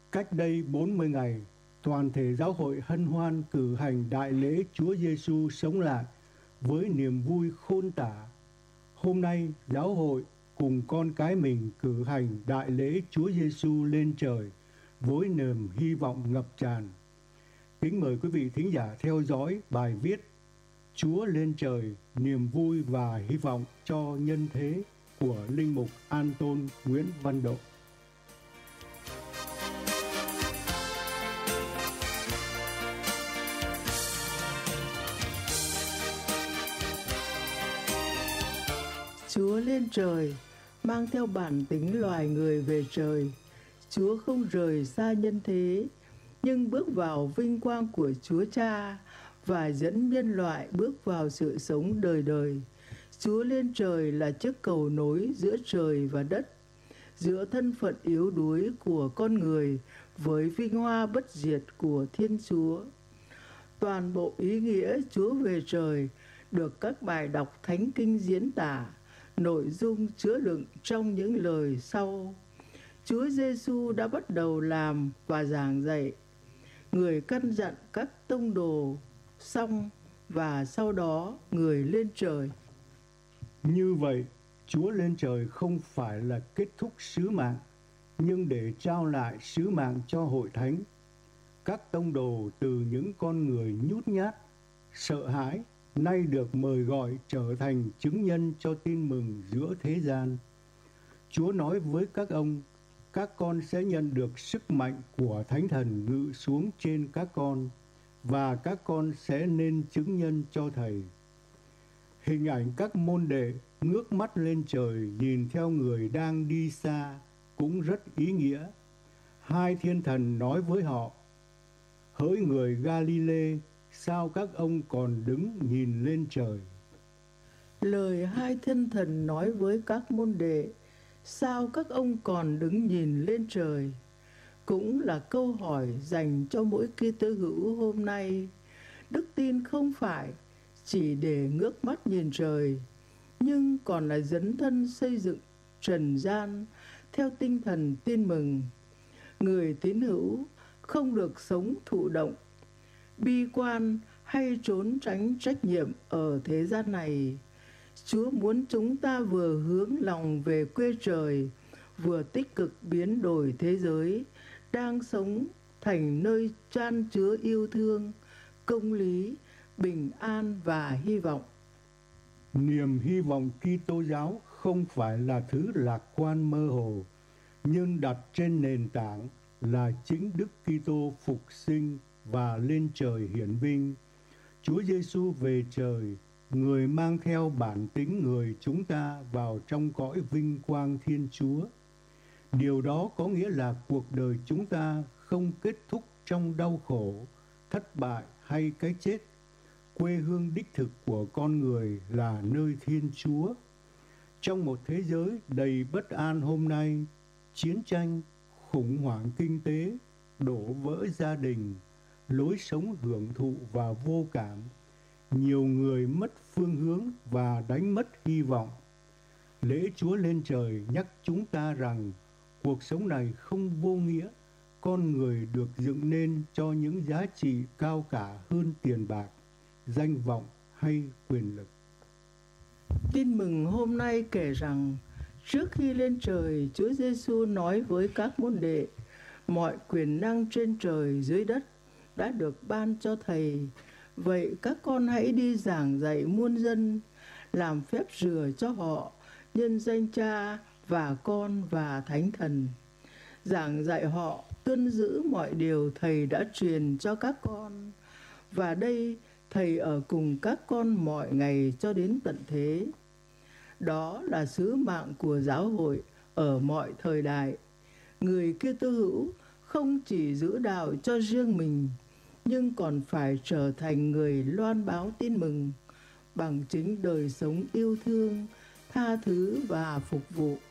Cách đây 40 ngày, toàn thể giáo hội hân hoan cử hành đại lễ Chúa Giêsu sống lại với niềm vui khôn tả. Hôm nay, giáo hội cùng con cái mình cử hành đại lễ Chúa Giêsu lên trời với niềm hy vọng ngập tràn. Kính mời quý vị thính giả theo dõi bài viết Chúa lên trời, niềm vui và hy vọng cho nhân thế của Linh mục An-tôn Nguyễn Văn Độ. Chúa lên trời, mang theo bản tính loài người về trời. Chúa không rời xa nhân thế, nhưng bước vào vinh quang của Chúa Cha và dẫn nhân loại bước vào sự sống đời đời. Chúa lên trời là chiếc cầu nối giữa trời và đất, giữa thân phận yếu đuối của con người với vinh hoa bất diệt của Thiên Chúa. Toàn bộ ý nghĩa Chúa về trời được các bài đọc Thánh Kinh diễn tả, nội dung chứa đựng trong những lời sau. Chúa Giêsu đã bắt đầu làm và giảng dạy. Người căn dặn các tông đồ xong và sau đó người lên trời. Như vậy, Chúa lên trời không phải là kết thúc sứ mạng, nhưng để trao lại sứ mạng cho hội thánh. Các tông đồ từ những con người nhút nhát, sợ hãi, nay được mời gọi trở thành chứng nhân cho tin mừng giữa thế gian. Chúa nói với các ông, các con sẽ nhận được sức mạnh của Thánh Thần ngự xuống trên các con, và các con sẽ nên chứng nhân cho Thầy. Hình ảnh các môn đệ ngước mắt lên trời nhìn theo người đang đi xa cũng rất ý nghĩa. Hai thiên thần nói với họ, hỡi người Galile, sao các ông còn đứng nhìn lên trời? Lời hai thiên thần nói với các môn đệ, sao các ông còn đứng nhìn lên trời? Cũng là câu hỏi dành cho mỗi Kitô hữu hôm nay. Đức tin không phải chỉ để ngước mắt nhìn trời, nhưng còn là dấn thân xây dựng trần gian theo tinh thần tin mừng. Người tín hữu không được sống thụ động, bi quan hay trốn tránh trách nhiệm ở thế gian này. Chúa muốn chúng ta vừa hướng lòng về quê trời, vừa tích cực biến đổi thế giới đang sống thành nơi chan chứa yêu thương, công lý, bình an và hy vọng. Niềm hy vọng Kitô giáo không phải là thứ lạc quan mơ hồ, nhưng đặt trên nền tảng là chính Đức Kitô phục sinh và lên trời hiển vinh. Chúa Giêsu về trời, người mang theo bản tính người chúng ta vào trong cõi vinh quang Thiên Chúa. Điều đó có nghĩa là cuộc đời chúng ta không kết thúc trong đau khổ, thất bại hay cái chết. Quê hương đích thực của con người là nơi Thiên Chúa. Trong một thế giới đầy bất an hôm nay, chiến tranh, khủng hoảng kinh tế, đổ vỡ gia đình, lối sống hưởng thụ và vô cảm, nhiều người mất phương hướng và đánh mất hy vọng. Lễ Chúa lên trời nhắc chúng ta rằng cuộc sống này không vô nghĩa, con người được dựng nên cho những giá trị cao cả hơn tiền bạc, danh vọng hay quyền lực. Tin mừng hôm nay kể rằng trước khi lên trời, Chúa Giêsu nói với các môn đệ, mọi quyền năng trên trời dưới đất đã được ban cho Thầy. Vậy các con hãy đi giảng dạy muôn dân, làm phép rửa cho họ nhân danh Cha và Con và Thánh Thần. Giảng dạy họ tuân giữ mọi điều Thầy đã truyền cho các con. Và đây, Thầy ở cùng các con mọi ngày cho đến tận thế. Đó là sứ mạng của giáo hội ở mọi thời đại. Người Kitô hữu không chỉ giữ đạo cho riêng mình, nhưng còn phải trở thành người loan báo tin mừng bằng chính đời sống yêu thương, tha thứ và phục vụ.